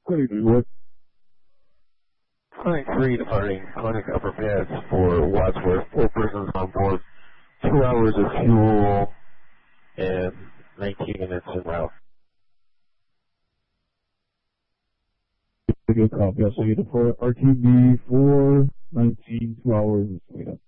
What? Flight 3 departing Clinic Upper Pass for Wadsworth. 4 persons on board. 2 hours of fuel and 19 minutes en route. Good copy. I'll show you the RTB 419, 2 hours. Wait up.